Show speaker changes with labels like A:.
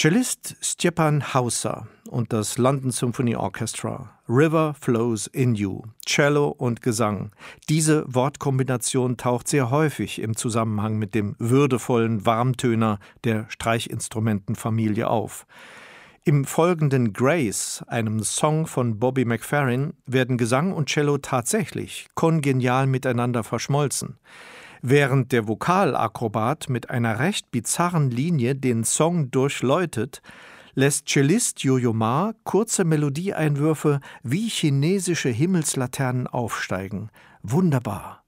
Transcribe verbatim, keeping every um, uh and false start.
A: Cellist Stjepan Hauser und das London Symphony Orchestra. River Flows in You, Cello und Gesang. Diese Wortkombination taucht sehr häufig im Zusammenhang mit dem würdevollen Warmtöner der Streichinstrumentenfamilie auf. Im folgenden Grace, einem Song von Bobby McFerrin, werden Gesang und Cello tatsächlich kongenial miteinander verschmolzen. Während der Vokalakrobat mit einer recht bizarren Linie den Song durchläutet, lässt Cellist Yo-Yo Ma kurze Melodieeinwürfe wie chinesische Himmelslaternen aufsteigen. Wunderbar.